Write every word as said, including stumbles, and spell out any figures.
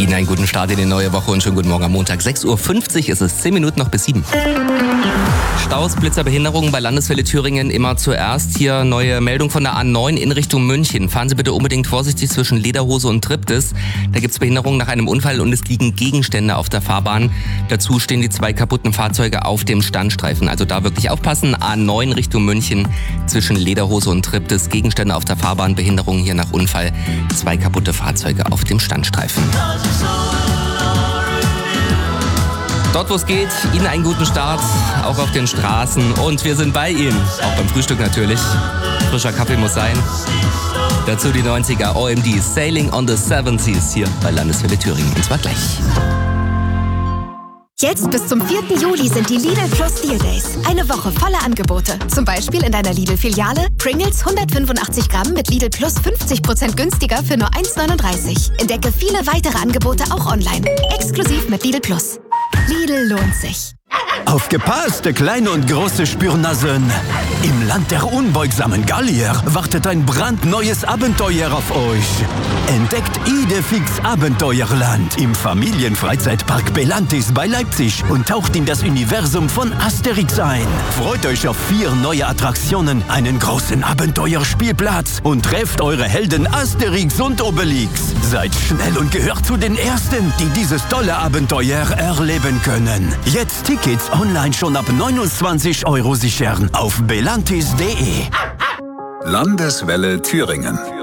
Ihnen einen guten Start in die neue Woche und schönen guten Morgen am Montag. sechs Uhr fünfzig ist es, zehn Minuten noch bis sieben. Staus, Blitzer, Behinderungen bei Landeswelle Thüringen immer zuerst. Hier neue Meldung von der A neun in Richtung München. Fahren Sie bitte unbedingt vorsichtig zwischen Lederhose und Triptis. Da gibt es Behinderungen nach einem Unfall und es liegen Gegenstände auf der Fahrbahn. Dazu stehen die zwei kaputten Fahrzeuge auf dem Standstreifen. Also da wirklich aufpassen. A neun Richtung München zwischen Lederhose und Triptis. Gegenstände auf der Fahrbahn, Behinderungen hier nach Unfall. Zwei kaputte Fahrzeuge auf dem Standstreifen. Dort, wo es geht, Ihnen einen guten Start, auch auf den Straßen. Und wir sind bei Ihnen, auch beim Frühstück natürlich. Frischer Kaffee muss sein. Dazu die neunziger O M D, Sailing on the Seven Seas hier bei Landeswelle Thüringen. Und zwar gleich. Jetzt bis zum vierten Juli sind die Lidl Plus Deal Days. Eine Woche voller Angebote. Zum Beispiel in deiner Lidl-Filiale Pringles hundertfünfundachtzig Gramm mit Lidl Plus fünfzig Prozent günstiger für nur eins neununddreißig. Entdecke viele weitere Angebote auch online. Exklusiv mit Lidl Plus. Lidl lohnt sich. Aufgepasst, kleine und große Spürnasen! Im Land der unbeugsamen Gallier wartet ein brandneues Abenteuer auf euch. Entdeckt Idefix Abenteuerland im Familienfreizeitpark Belantis bei Leipzig und taucht in das Universum von Asterix ein. Freut euch auf vier neue Attraktionen, einen großen Abenteuerspielplatz und trefft eure Helden Asterix und Obelix. Seid schnell und gehört zu den Ersten, die dieses tolle Abenteuer erleben können. Jetzt Tickets online schon ab neunundzwanzig Euro sichern auf belantis punkt de. Landeswelle Thüringen.